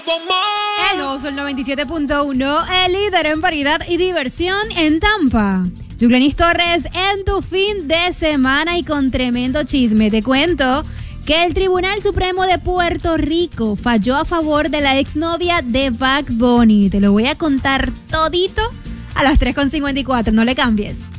El nuevo Sol 97.1, el líder en variedad y diversión en Tampa. Julianis Torres en tu fin de semana y con tremendo chisme. Te cuento que el Tribunal Supremo de Puerto Rico falló a favor de la exnovia de Bad Bunny. Te lo voy a contar todito a las 3:54. No le cambies.